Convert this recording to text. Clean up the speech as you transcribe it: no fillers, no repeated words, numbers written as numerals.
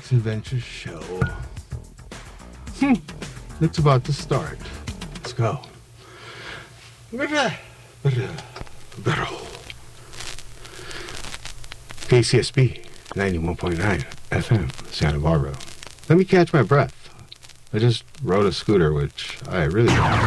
Action Adventures show. It's about to start. Let's go. KCSB 91.9 FM, Santa Barbara. Let me catch my breath. I just rode a scooter, which I really